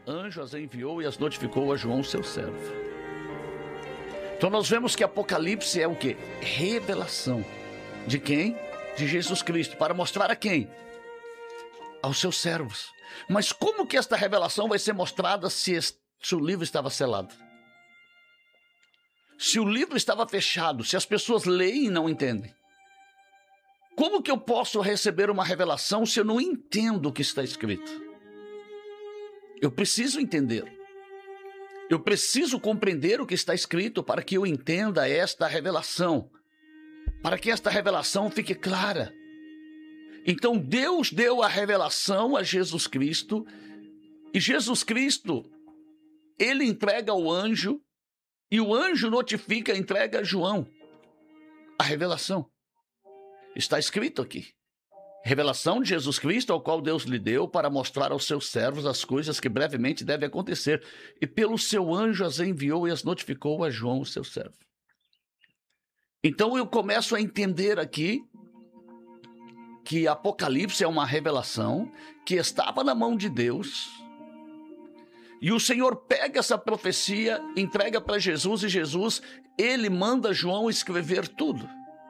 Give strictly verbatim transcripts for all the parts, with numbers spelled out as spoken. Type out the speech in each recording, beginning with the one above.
anjo as enviou e as notificou a João, seu servo. Então nós vemos que Apocalipse é o quê? Revelação. De quem? De Jesus Cristo. Para mostrar a quem? Aos seus servos. Mas como que esta revelação vai ser mostrada se, este, se o livro estava selado? Se o livro estava fechado, se as pessoas leem e não entendem? Como que eu posso receber uma revelação se eu não entendo o que está escrito? Eu preciso entender. Eu preciso compreender o que está escrito para que eu entenda esta revelação. Para que esta revelação fique clara. Então Deus deu a revelação a Jesus Cristo. E Jesus Cristo, ele entrega ao anjo. E o anjo notifica, entrega a João a revelação. Está escrito aqui. Revelação de Jesus Cristo, ao qual Deus lhe deu para mostrar aos seus servos as coisas que brevemente devem acontecer. E pelo seu anjo as enviou e as notificou a João, o seu servo. Então eu começo a entender aqui que Apocalipse é uma revelação que estava na mão de Deus. E o Senhor pega essa profecia, entrega para Jesus, e Jesus, ele manda João escrever tudo.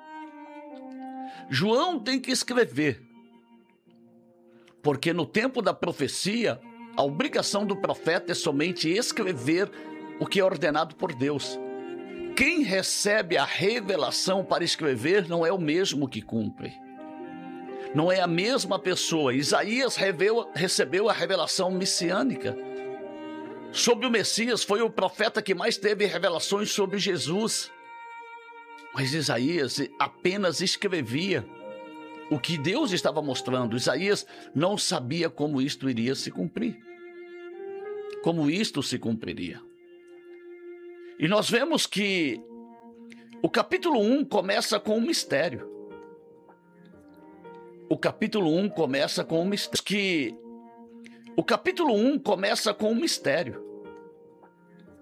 João tem que escrever, porque no tempo da profecia, a obrigação do profeta é somente escrever o que é ordenado por Deus. Quem recebe a revelação para escrever não é o mesmo que cumpre. Não é a mesma pessoa. Isaías recebeu a revelação messiânica. Sobre o Messias, foi o profeta que mais teve revelações sobre Jesus. Mas Isaías apenas escrevia o que Deus estava mostrando. Isaías não sabia como isto iria se cumprir. Como isto se cumpriria. E nós vemos que o capítulo um começa com um mistério. O capítulo um começa com um mistério. Que o capítulo um começa com um mistério.